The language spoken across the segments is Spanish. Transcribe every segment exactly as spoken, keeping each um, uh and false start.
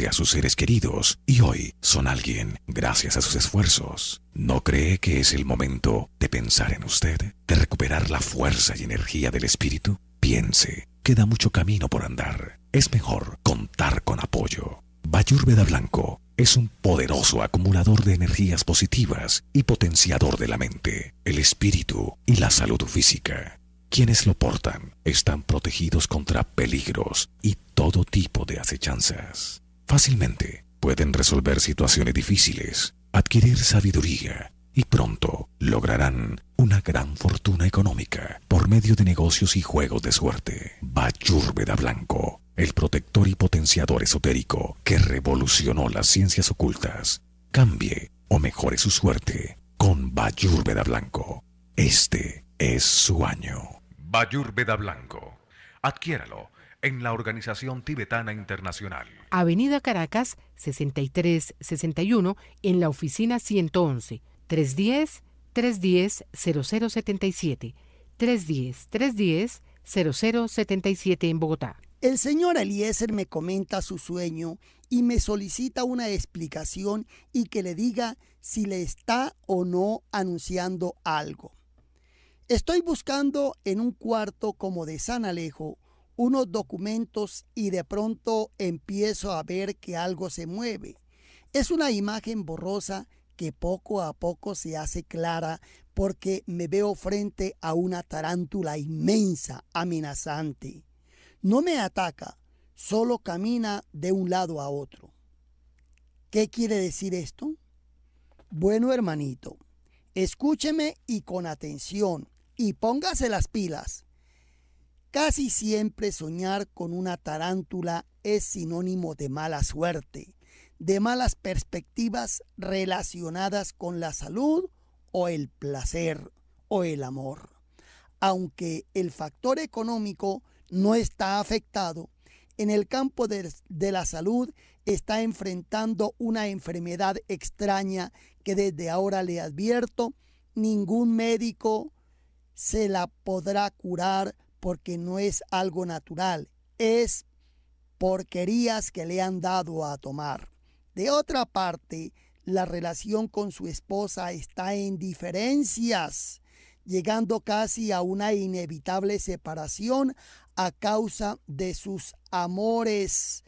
muerte a sus seres queridos y hoy son alguien gracias a sus esfuerzos. ¿No cree que es el momento de pensar en usted, de recuperar la fuerza y energía del espíritu? Piense, queda mucho camino por andar. Es mejor contar con apoyo. Bayurveda Blanco es un poderoso acumulador de energías positivas y potenciador de la mente, el espíritu y la salud física. Quienes lo portan están protegidos contra peligros y todo tipo de acechanzas. Fácilmente pueden resolver situaciones difíciles, adquirir sabiduría y pronto lograrán una gran fortuna económica por medio de negocios y juegos de suerte. Bayurveda Blanco, el protector y potenciador esotérico que revolucionó las ciencias ocultas. Cambie o mejore su suerte con Bayurveda Blanco. Este es su año. Bayurveda Blanco. Adquiéralo en la Organización Tibetana Internacional. Avenida Caracas, sesenta y tres sesenta y uno, en la oficina ciento once. tres uno cero, tres uno cero, cero cero siete siete. tres uno cero, tres uno cero, cero cero siete siete en Bogotá. El señor Eliezer me comenta su sueño y me solicita una explicación y que le diga si le está o no anunciando algo. Estoy buscando en un cuarto como de San Alejo unos documentos y de pronto empiezo a ver que algo se mueve. Es una imagen borrosa que poco a poco se hace clara porque me veo frente a una tarántula inmensa, amenazante. No me ataca, solo camina de un lado a otro. ¿Qué quiere decir esto? Bueno, hermanito, escúcheme y con atención y póngase las pilas. Casi siempre soñar con una tarántula es sinónimo de mala suerte, de malas perspectivas relacionadas con la salud o el placer o el amor. Aunque el factor económico no está afectado, en el campo de, de la salud está enfrentando una enfermedad extraña que desde ahora le advierto, ningún médico se la podrá curar porque no es algo natural, es porquerías que le han dado a tomar. De otra parte, la relación con su esposa está en diferencias, llegando casi a una inevitable separación a causa de sus amores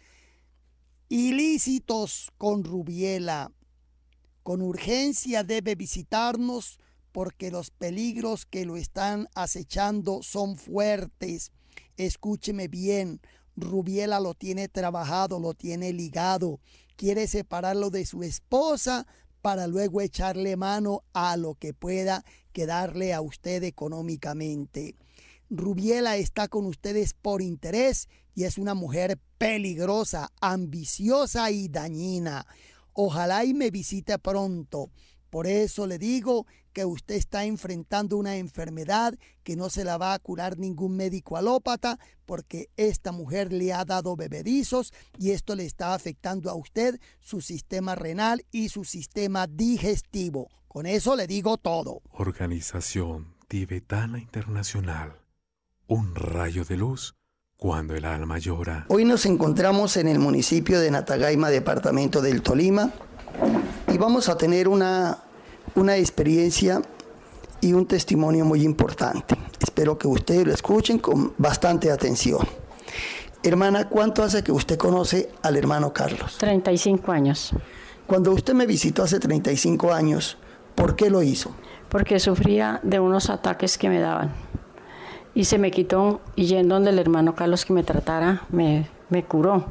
ilícitos con Rubiela. Con urgencia debe visitarnos porque los peligros que lo están acechando son fuertes. Escúcheme bien, Rubiela lo tiene trabajado, lo tiene ligado, quiere separarlo de su esposa para luego echarle mano a lo que pueda quedarle a usted económicamente. Rubiela está con ustedes por interés y es una mujer peligrosa, ambiciosa y dañina. Ojalá y me visite pronto. Por eso le digo que usted está enfrentando una enfermedad que no se la va a curar ningún médico alópata porque esta mujer le ha dado bebedizos y esto le está afectando a usted su sistema renal y su sistema digestivo. Con eso le digo todo. Organización Tibetana Internacional. Un rayo de luz cuando el alma llora. Hoy nos encontramos en el municipio de Natagaima, departamento del Tolima, y vamos a tener una, una experiencia y un testimonio muy importante. Espero que ustedes lo escuchen con bastante atención. Hermana, ¿cuánto hace que usted conoce al hermano Carlos? treinta y cinco años. Cuando usted me visitó hace treinta y cinco años, ¿por qué lo hizo? Porque sufría de unos ataques que me daban. Y se me quitó, y yendo donde el hermano Carlos que me tratara, me, me curó.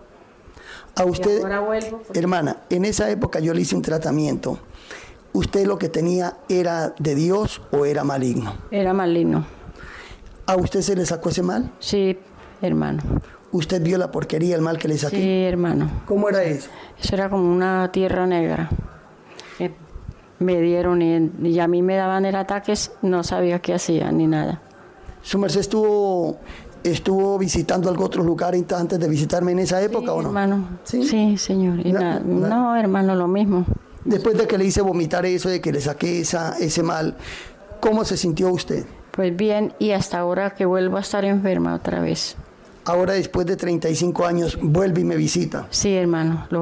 A usted, ahora vuelvo porque... hermana, en esa época yo le hice un tratamiento. ¿Usted lo que tenía era de Dios o era maligno? Era maligno. ¿A usted se le sacó ese mal? Sí, hermano. ¿Usted vio la porquería, el mal que le saqué? Sí, hermano. ¿Cómo era eso? Eso era como una tierra negra. Que me dieron y, y a mí me daban el ataques, no sabía qué hacía ni nada. ¿Su merced estuvo, estuvo visitando algún otro lugar antes de visitarme en esa época, sí, o no? Hermano. Sí, sí, señor. Y Na, nada, na, no, hermano, lo mismo. Después de que le hice vomitar eso, de que le saqué esa, ese mal, ¿cómo se sintió usted? Pues bien, y hasta ahora que vuelvo a estar enferma otra vez. Ahora, después de treinta y cinco años, vuelve y me visita. Sí, hermano. Lo